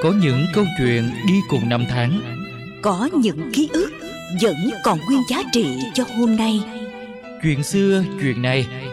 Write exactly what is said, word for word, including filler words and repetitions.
có những câu chuyện đi cùng năm tháng, có những ký ức vẫn còn nguyên giá trị cho hôm nay. Chuyện xưa, chuyện này